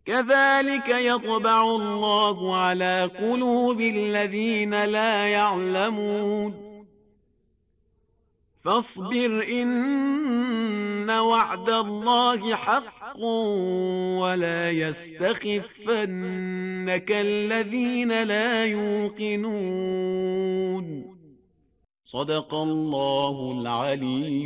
كذلك يطبع الله على قلوب الذين لا يعلمون فاصبر إن وعد الله حق ولا يستخفنك الذين لا يوقنون صدق الله العلي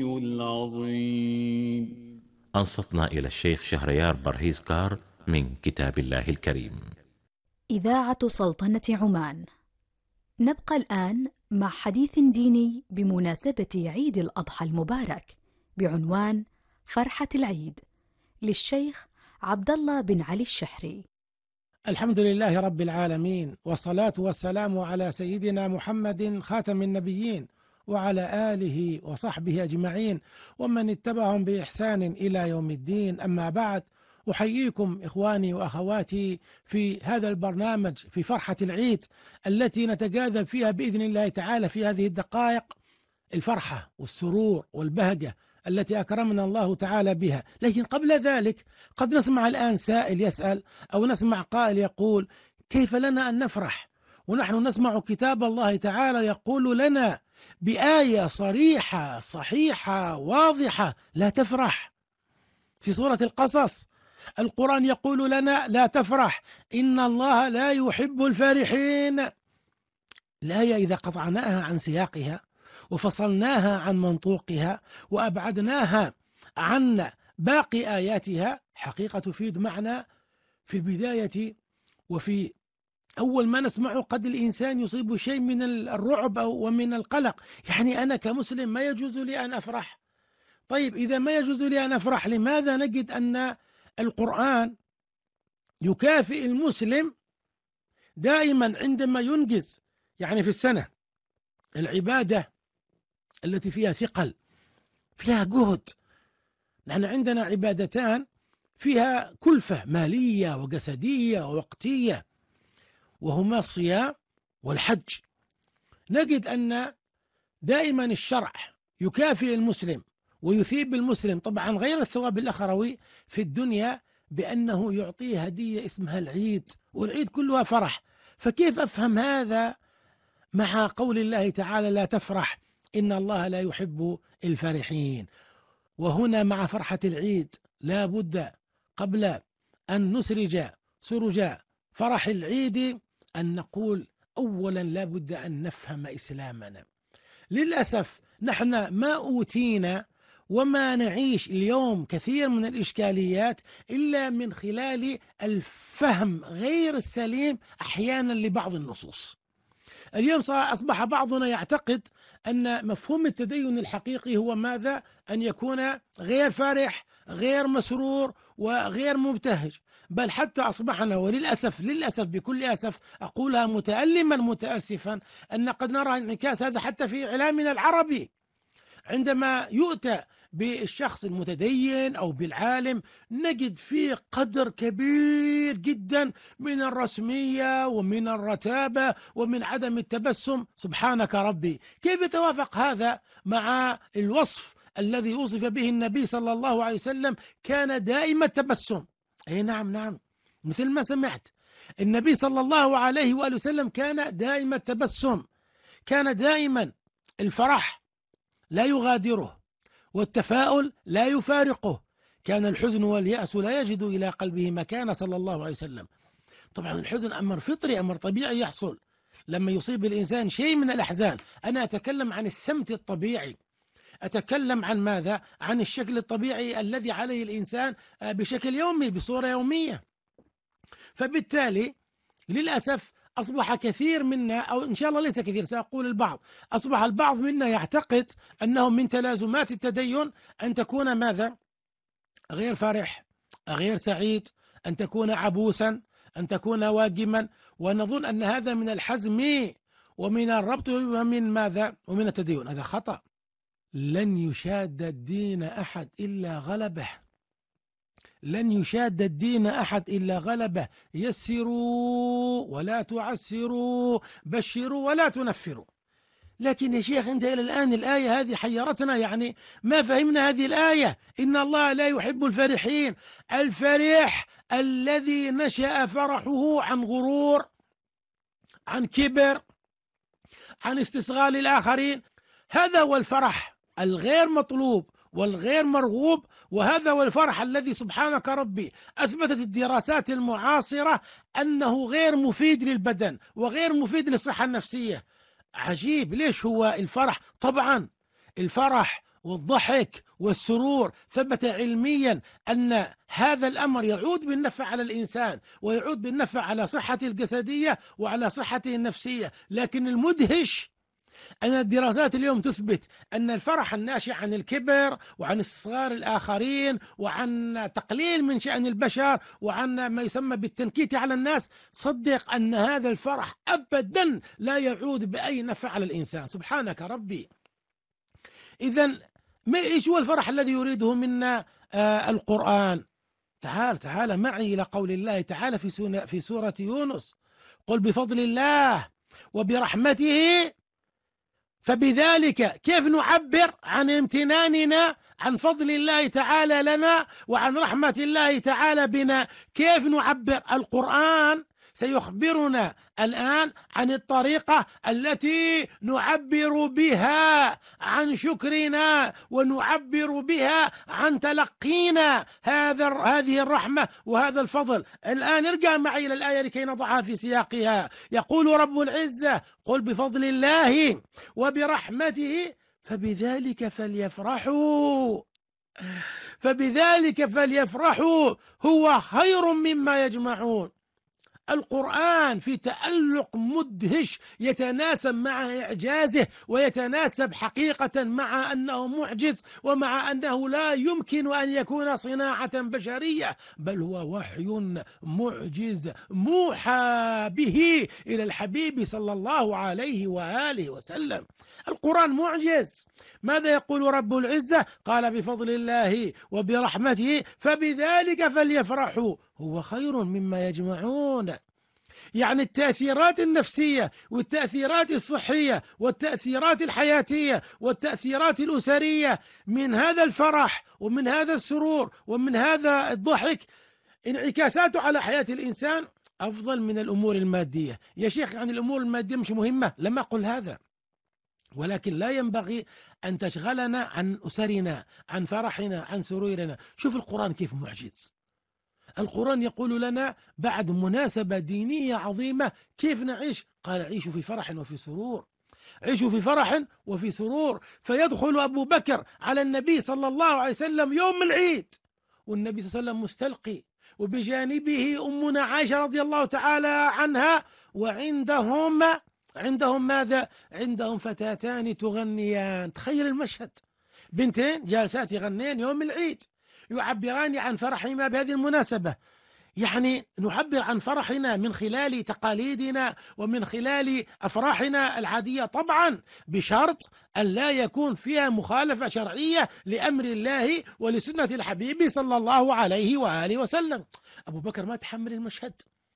العظيم. أنصتنا إلى الشيخ شهريار برهيزكار من كتاب الله الكريم. إذاعة سلطنة عمان. نبقى الآن مع حديث ديني بمناسبة عيد الأضحى المبارك بعنوان فرحة العيد للشيخ عبد الله بن علي الشحري. الحمد لله رب العالمين، والصلاة والسلام على سيدنا محمد خاتم النبيين وعلى آله وصحبه أجمعين ومن اتبعهم بإحسان إلى يوم الدين. أما بعد، أحييكم إخواني وأخواتي في هذا البرنامج في فرحة العيد التي نتجاذب فيها بإذن الله تعالى في هذه الدقائق الفرحة والسرور والبهجة التي أكرمنا الله تعالى بها. لكن قبل ذلك قد نسمع الآن سائل يسأل أو نسمع قائل يقول: كيف لنا أن نفرح ونحن نسمع كتاب الله تعالى يقول لنا بآية صريحة صحيحة واضحة لا تفرح؟ في سورة القصص القرآن يقول لنا لا تفرح إن الله لا يحب الفارحين. الآية إذا قطعناها عن سياقها وفصلناها عن منطوقها وأبعدناها عن باقي آياتها حقيقة تفيد معنى في البداية وفي أول ما نسمعه قد الإنسان يصيب شيء من الرعب ومن القلق، يعني أنا كمسلم ما يجوز لي أن أفرح. طيب إذا ما يجوز لي أن أفرح، لماذا نجد أن القرآن يكافئ المسلم دائما عندما ينجز يعني في السنة العبادة التي فيها ثقل فيها جهد؟ نحن عندنا عبادتان فيها كلفة مالية وجسدية ووقتية، وهما الصيام والحج. نجد أن دائما الشرع يكافئ المسلم ويثيب المسلم، طبعا غير الثواب الأخروي في الدنيا، بأنه يعطيه هدية اسمها العيد، والعيد كلها فرح. فكيف أفهم هذا مع قول الله تعالى لا تفرح إن الله لا يحب الفرحين؟ وهنا مع فرحة العيد لا بد قبل أن نسرج سرج فرح العيد أن نقول أولا لا بد أن نفهم إسلامنا. للأسف نحن ما أوتينا وما نعيش اليوم كثير من الإشكاليات إلا من خلال الفهم غير السليم أحيانا لبعض النصوص. اليوم أصبح بعضنا يعتقد أن مفهوم التدين الحقيقي هو ماذا؟ أن يكون غير فرح غير مسرور وغير مبتهج، بل حتى أصبحنا للأسف بكل أسف أقولها متألما متأسفا أن قد نرى انعكاس هذا حتى في إعلامنا العربي. عندما يؤتى بالشخص المتدين أو بالعالم نجد فيه قدر كبير جدا من الرسمية ومن الرتابة ومن عدم التبسم. سبحانك ربي، كيف يتوافق هذا مع الوصف الذي وصف به النبي صلى الله عليه وسلم؟ كان دائما التبسم. أي نعم، مثل ما سمعت، النبي صلى الله عليه وآله وسلم كان دائما التبسم، كان دائما الفرح لا يغادره والتفاؤل لا يفارقه، كان الحزن واليأس لا يجد إلى قلبه مكان صلى الله عليه وسلم. طبعا الحزن أمر فطري، أمر طبيعي يحصل لما يصيب الإنسان شيء من الأحزان. أنا أتكلم عن السمت الطبيعي، أتكلم عن ماذا؟ عن الشكل الطبيعي الذي عليه الإنسان بشكل يومي بصورة يومية. فبالتالي للأسف أصبح كثير منا، أو إن شاء الله ليس كثير، سأقول البعض، أصبح البعض منا يعتقد أنه من تلازمات التدين أن تكون ماذا؟ غير فرح، غير سعيد، أن تكون عبوسا، أن تكون واجما، ونظن أن هذا من الحزم ومن الربط ومن ماذا؟ ومن التدين. هذا خطأ. لن يشاد الدين أحد إلا غلبه، لن يشاد الدين أحد إلا غلبه. يسروا ولا تعسروا، بشروا ولا تنفروا. لكن يا شيخ أنت إلى الآن الآية هذه حيرتنا، يعني ما فهمنا هذه الآية. إن الله لا يحب الفرحين. الفرح الذي نشأ فرحه عن غرور، عن كبر، عن استصغار الآخرين. هذا هو الفرح الغير مطلوب والغير مرغوب، وهذا هو الفرح الذي سبحانك ربي أثبتت الدراسات المعاصرة أنه غير مفيد للبدن وغير مفيد للصحة النفسية. عجيب، ليش هو الفرح؟ طبعا الفرح والضحك والسرور ثبت علميا أن هذا الأمر يعود بالنفع على الإنسان ويعود بالنفع على صحته الجسدية وعلى صحته النفسية. لكن المدهش أن الدراسات اليوم تثبت أن الفرح الناشئ عن الكبر وعن استصغار الآخرين وعن تقليل من شأن البشر وعن ما يسمى بالتنكيت على الناس، صدق أن هذا الفرح أبدا لا يعود بأي نفع على الإنسان. سبحانك ربي. إذن إيش هو الفرح الذي يريده منا القرآن؟ تعال معي إلى قول الله تعالى في سورة يونس: قل بفضل الله وبرحمته فبذلك. كيف نعبر عن امتناننا عن فضل الله تعالى لنا وعن رحمة الله تعالى بنا؟ كيف نعبر؟ القرآن سيخبرنا الآن عن الطريقة التي نعبر بها عن شكرنا ونعبر بها عن تلقينا هذه الرحمة وهذا الفضل. الآن ارجع معي إلى الآية لكي نضعها في سياقها. يقول رب العزة: قل بفضل الله وبرحمته فبذلك فليفرحوا هو خير مما يجمعون. القرآن في تألق مدهش يتناسب مع إعجازه ويتناسب حقيقة مع أنه معجز ومع أنه لا يمكن أن يكون صناعة بشرية، بل هو وحي معجز موحى به إلى الحبيب صلى الله عليه وآله وسلم. القرآن معجز. ماذا يقول رب العزة؟ قال: بفضل الله وبرحمته فبذلك فليفرحوا هو خير مما يجمعون. يعني التأثيرات النفسية والتأثيرات الصحية والتأثيرات الحياتية والتأثيرات الأسرية من هذا الفرح ومن هذا السرور ومن هذا الضحك انعكاساته على حياة الإنسان أفضل من الأمور المادية. يا شيخ، يعني الأمور المادية مش مهمة؟ لم أقل هذا، ولكن لا ينبغي أن تشغلنا عن أسرنا، عن فرحنا، عن سرورنا. شوف القرآن كيف معجز. القرآن يقول لنا بعد مناسبة دينية عظيمة كيف نعيش. قال: عيشوا في فرح وفي سرور، عيشوا في فرح وفي سرور. فيدخل أبو بكر على النبي صلى الله عليه وسلم يوم العيد والنبي صلى الله عليه وسلم مستلقي، وبجانبه أمنا عائشة رضي الله تعالى عنها، وعندهم ماذا؟ عندهم فتاتان تغنيان. تخيل المشهد، بنتين جالسات يغنين يوم العيد يعبران عن فرحهما بهذه المناسبة. يعني نعبر عن فرحنا من خلال تقاليدنا ومن خلال أفراحنا العادية، طبعا بشرط أن لا يكون فيها مخالفة شرعية لأمر الله ولسنة الحبيب صلى الله عليه وآله وسلم. أبو بكر ما تحمل المشهد،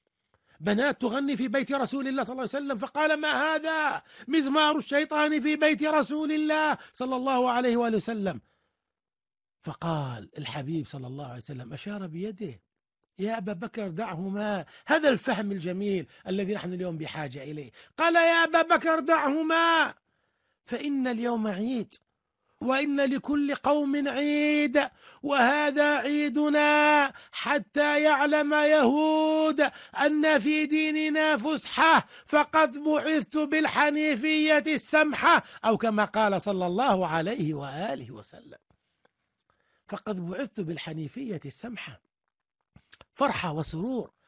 بنات تغني في بيت رسول الله صلى الله عليه وسلم، فقال: ما هذا؟ مزمار الشيطان في بيت رسول الله صلى الله عليه وآله وسلم. فقال الحبيب صلى الله عليه وسلم، أشار بيده: يا أبا بكر دعهما. هذا الفهم الجميل الذي نحن اليوم بحاجة إليه. قال: يا أبا بكر دعهما فإن اليوم عيد وإن لكل قوم عيد وهذا عيدنا حتى يعلم يهود أن في ديننا فسحة فقد بعثت بالحنيفية السمحة، أو كما قال صلى الله عليه وآله وسلم. فقد بعثت بالحنيفية السمحة. فرحة وسرور